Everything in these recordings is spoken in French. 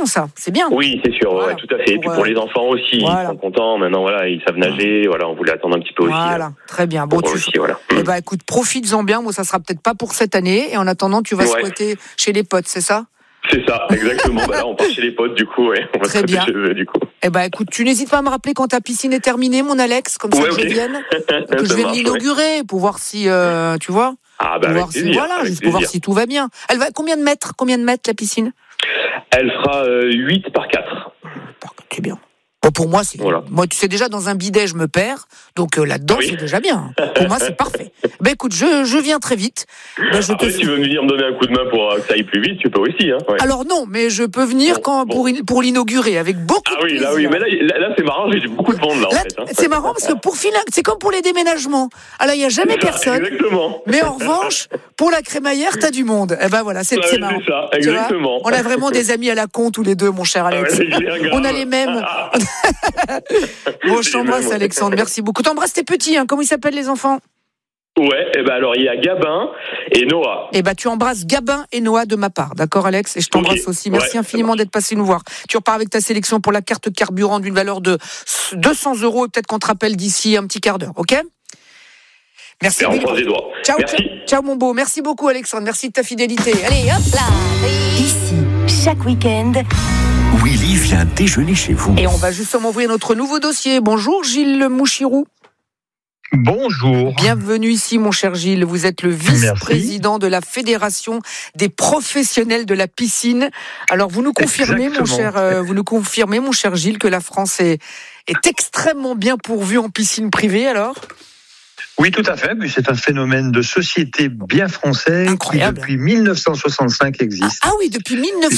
bon ça, c'est bien. Oui, c'est sûr, Voilà. tout à fait. Et puis pour les enfants aussi, voilà. ils sont contents. Maintenant, voilà, ils savent nager. Voilà, on voulait attendre un petit peu aussi. Voilà, très bien. Bon, voilà. Eh ben, écoute, profites-en bien. Moi, ça sera peut-être pas pour cette année. Et en attendant, tu vas squatter chez les potes, c'est ça? C'est ça, exactement. Là, on part chez les potes, du coup, on va très bien. Chez eux, du coup. Eh ben, écoute, tu n'hésites pas à me rappeler quand ta piscine est terminée, mon Alex, comme ça que je vienne, que je vienne l'inaugurer pour voir si, tu vois. Ah, bah, avec plaisir. Voilà, juste pour voir si tout va bien. Elle va combien de mètres, la piscine? Elle fera 8 par 4. C'est bien. Bon, pour moi, moi, tu sais, déjà, dans un bidet, je me perds. Donc, là-dedans, c'est déjà bien. Pour moi, c'est parfait. Ben, écoute, je viens très vite. Ben, si tu veux venir me donner un coup de main pour que ça aille plus vite, tu peux aussi, hein. Ouais. Alors, non, mais je peux venir pour l'inaugurer avec beaucoup de plaisir. Ah oui, mais là, c'est marrant, j'ai beaucoup de monde, là, en fait. Hein. C'est marrant parce que c'est comme pour les déménagements. Alors, il n'y a jamais personne. Exactement. Mais en revanche, pour la crémaillère, t'as du monde. Eh ben, voilà, c'est marrant. C'est ça, exactement. On a vraiment des amis à la con, tous les deux, mon cher Alex. On a les mêmes. Bon, je t'embrasse, Alexandre, merci beaucoup. T'embrasses tes petits, hein. Comment ils s'appellent, les enfants? Ouais, alors il y a Gabin et Noah. Tu embrasses Gabin et Noah de ma part, d'accord, Alex? Et je t'embrasse aussi. Merci infiniment d'être passé nous voir. Tu repars avec ta sélection pour la carte carburant d'une valeur de 200 € et peut-être qu'on te rappelle d'ici un petit quart d'heure, ok? Merci. On croise les doigts. Ciao, ciao, mon beau. Merci beaucoup, Alexandre. Merci de ta fidélité. Allez, hop là. Ici, chaque week-end, Willy vient déjeuner chez vous. Et on va justement ouvrir notre nouveau dossier. Bonjour, Gilles Mouchirou. Bonjour. Bienvenue ici, mon cher Gilles. Vous êtes le vice-président de la Fédération des professionnels de la piscine. Alors, vous nous confirmez, mon cher Gilles, que la France est extrêmement bien pourvue en piscine privée, alors? Oui, tout à fait. C'est un phénomène de société bien français. Incroyable. Qui, depuis 1965, existe. Ah oui, depuis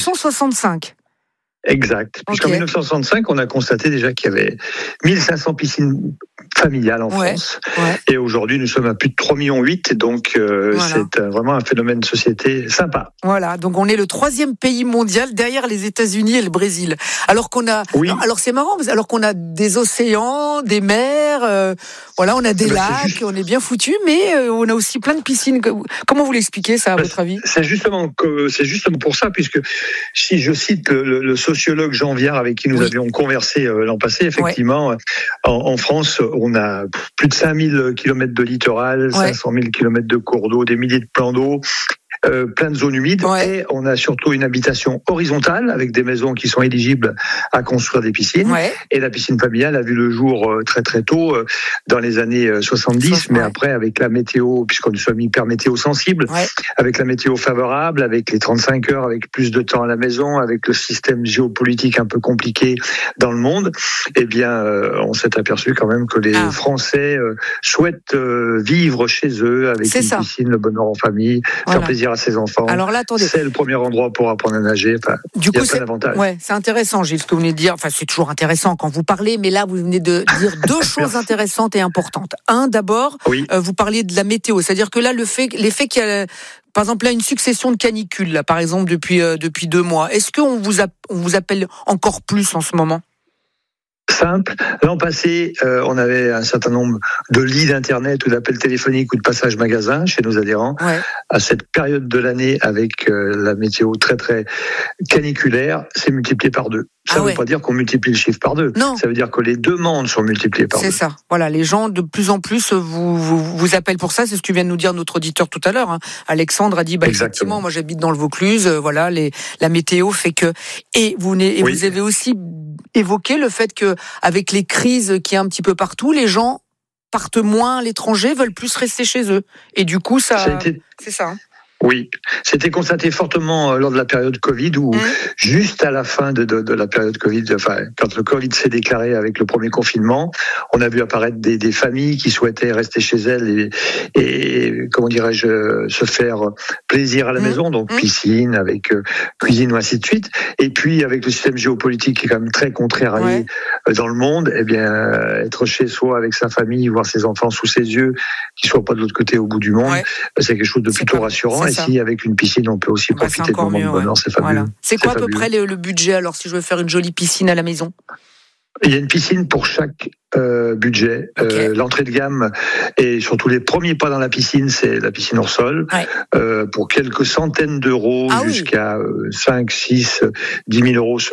1965. Exact. Puisqu'en 1965, on a constaté déjà qu'il y avait 1500 piscines familiales en France. Et aujourd'hui, nous sommes à plus de 3,8 millions. Donc, c'est vraiment un phénomène de société sympa. Voilà. Donc, on est le 3e pays mondial derrière les États-Unis et le Brésil. Alors qu'on a, alors c'est marrant, alors qu'on a des océans, des mers, on a des lacs, on est bien foutus, mais on a aussi plein de piscines. Comment vous l'expliquez, ça, à votre avis? C'est justement pour ça, puisque si je cite le sociologue Jean Viard, avec qui nous avions conversé l'an passé, effectivement, en France, on a plus de 5000 km de littoral, 500 000 km de cours d'eau, des milliers de plans d'eau, plein de zones humides, et on a surtout une habitation horizontale avec des maisons qui sont éligibles à construire des piscines. Et la piscine familiale a vu le jour très très tôt dans les années 70, mais après avec la météo, puisqu'on nous sommes hyper météo sensibles, avec la météo favorable, avec les 35 heures, avec plus de temps à la maison, avec le système géopolitique un peu compliqué dans le monde, eh bien on s'est aperçu quand même que les Français souhaitent vivre chez eux avec une piscine, le bonheur en famille, faire plaisir à ses enfants. Alors là, attendez. C'est le premier endroit pour apprendre à nager. Du coup, il y a plein d'avantages. C'est intéressant, Gilles, ce que vous venez de dire. Enfin, c'est toujours intéressant quand vous parlez, mais là, vous venez de dire deux choses intéressantes et importantes. Un, d'abord, vous parliez de la météo, c'est-à-dire que là, l'effet qu'il y a, par exemple, là, une succession de canicules, là, par exemple, depuis 2 mois. Est-ce qu'on vous appelle encore plus en ce moment? Simple. L'an passé, on avait un certain nombre de lits d'internet ou d'appels téléphoniques ou de passages magasins chez nos adhérents. À cette période de l'année, avec la météo très très caniculaire, c'est multiplié par 2. Ça ne veut pas dire qu'on multiplie le chiffre par 2. Non. Ça veut dire que les demandes sont multipliées par 2. C'est ça. Voilà, les gens de plus en plus vous appellent pour ça. C'est ce que vient de nous dire notre auditeur tout à l'heure. Hein. Alexandre a dit, effectivement, moi j'habite dans le Vaucluse. La météo fait que. Et vous avez aussi évoqué le fait que avec les crises qu'il y a un petit peu partout, les gens partent moins à l'étranger, veulent plus rester chez eux. Et du coup, c'est ça. Hein. Oui, c'était constaté fortement lors de la période Covid, où juste à la fin de la période Covid, quand le Covid s'est déclaré avec le premier confinement, on a vu apparaître des familles qui souhaitaient rester chez elles et comment dirais-je, se faire plaisir à la maison, donc piscine, avec cuisine ou ainsi de suite. Et puis avec le système géopolitique qui est quand même très contrarié dans le monde, eh bien être chez soi avec sa famille, voir ses enfants sous ses yeux, qu'ils soient pas de l'autre côté au bout du monde, c'est quelque chose de plutôt rassurant. Et si avec une piscine, on peut aussi profiter de moments de bonheur, c'est fabuleux. Voilà. C'est quoi à peu près le budget, alors, si je veux faire une jolie piscine à la maison? Il y a une piscine pour chaque budget. L'entrée de gamme et surtout les premiers pas dans la piscine, c'est la piscine hors sol. Pour quelques centaines d'euros jusqu'à 5, 6, 10 000 euros